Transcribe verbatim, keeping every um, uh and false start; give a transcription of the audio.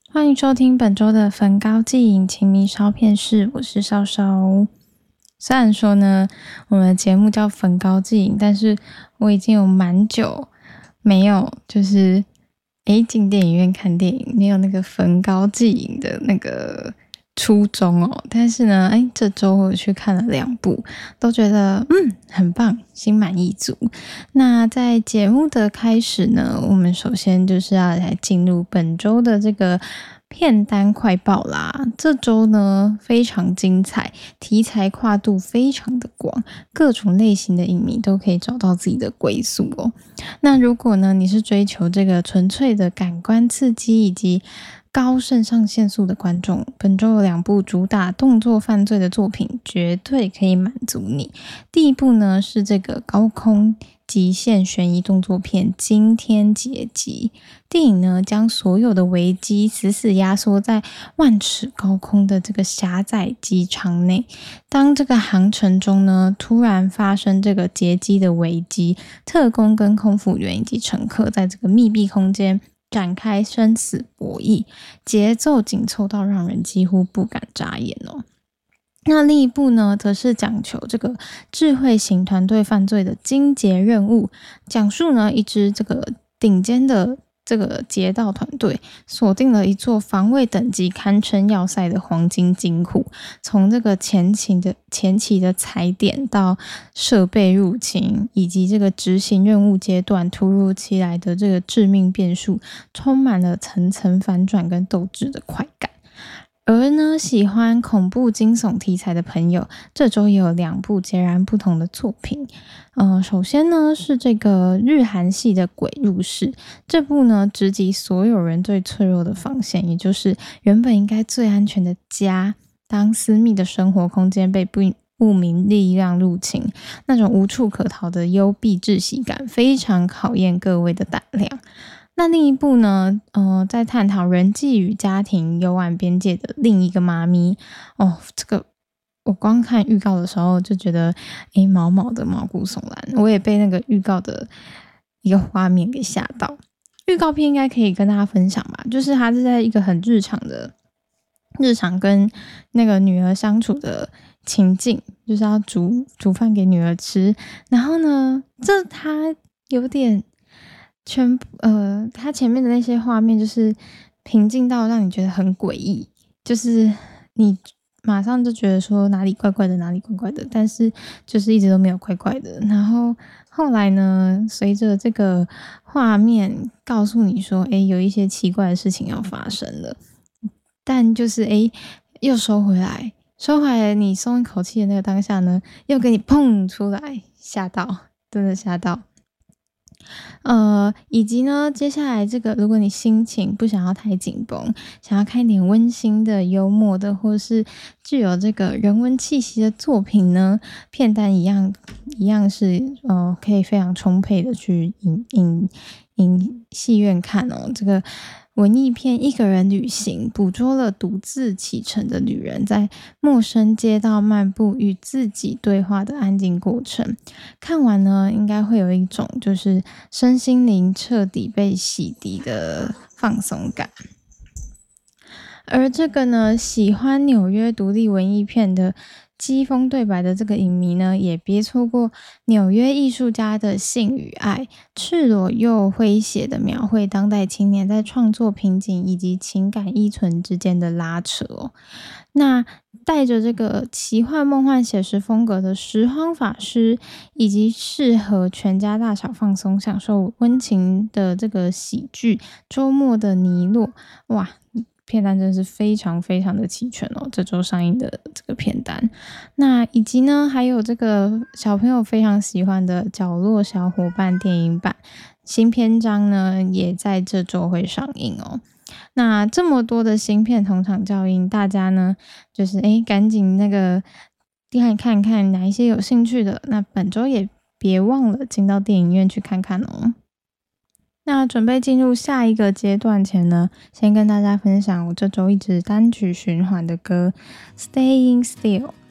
欢迎收听本周的焚高祭影情迷烧片室，我是烧烧。虽然说呢，我们的节目叫焚高祭影，但是我已经有蛮久没有就是诶进电影院看电影，没有那个焚高祭影的那个初衷哦。但是呢，诶这周我去看了两部，都觉得嗯很棒，心满意足。那在节目的开始呢，我们首先就是要来进入本周的这个片单快报啦。这周呢非常精彩，题材跨度非常的广，各种类型的影迷都可以找到自己的归宿哦。那如果呢你是追求这个纯粹的感官刺激以及高肾上腺素的观众，本周有两部主打动作犯罪的作品绝对可以满足你。第一部呢是这个高空极限悬疑动作片《惊天劫机》。电影呢将所有的危机死死压缩在万尺高空的这个狭窄机舱内。当这个航程中呢突然发生这个劫机的危机，特工跟空服员以及乘客在这个密闭空间展开生死博弈，节奏紧凑到让人几乎不敢眨眼哦。那另一部呢则是讲求这个智慧型团队犯罪的精捷任务，讲述呢一支这个顶尖的这个劫盗团队锁定了一座防卫等级堪称要塞的黄金金库，从这个前期的前期的踩点到设备入侵，以及这个执行任务阶段突如其来的这个致命变数，充满了层层反转跟斗志的快感。而呢，喜欢恐怖惊悚题材的朋友，这周也有两部截然不同的作品。呃，首先呢是这个日韩系的《鬼入室》，这部呢直击所有人最脆弱的防线，也就是原本应该最安全的家，当私密的生活空间被不不明力量入侵，那种无处可逃的幽闭窒息感，非常考验各位的胆量。那另一部呢，呃，在探讨人际与家庭幽暗边界的另一个妈咪哦，这个我光看预告的时候就觉得，诶，毛毛的毛骨悚然，我也被那个预告的一个画面给吓到。预告片应该可以跟大家分享吧，就是它是在一个很日常的日常跟那个女儿相处的情境，就是要煮煮饭给女儿吃，然后呢，这它有点。全呃，它前面的那些画面就是平静到让你觉得很诡异，就是你马上就觉得说哪里怪怪的，哪里怪怪的，但是就是一直都没有怪怪的。然后后来呢，随着这个画面告诉你说，诶，有一些奇怪的事情要发生了，但就是诶，又收回来，收回来，你松一口气的那个当下呢，又给你砰出来，吓到，真的吓到。呃，以及呢，接下来这个，如果你心情不想要太紧绷，想要看一点温馨的、幽默的，或是具有这个人文气息的作品呢，片单一样一样是呃，可以非常充沛的去影影影戏院看哦。这个文艺片《一个人旅行》捕捉了独自启程的旅人在陌生街道漫步与自己对话的安静过程。看完呢，应该会有一种就是身心灵彻底被洗涤的放松感。而这个呢，喜欢纽约独立文艺片的机锋对白的这个影迷呢，也别错过纽约艺术家的性与爱，赤裸又诙谐的描绘当代青年在创作瓶颈以及情感依存之间的拉扯哦。那带着这个奇幻梦幻写实风格的拾荒法师，以及适合全家大小放松享受温情的这个喜剧周末的尼洛，哇，片单真是非常非常的齐全哦，这周上映的这个片单。那以及呢，还有这个小朋友非常喜欢的角落小伙伴电影版新篇章呢，也在这周会上映哦。那这么多的新片同场效应，大家呢就是诶赶紧那个看看看哪一些有兴趣的，那本周也别忘了进到电影院去看看哦。那准备进入下一个阶段前呢，先跟大家分享我这周一直单曲循环的歌《Staying Still》。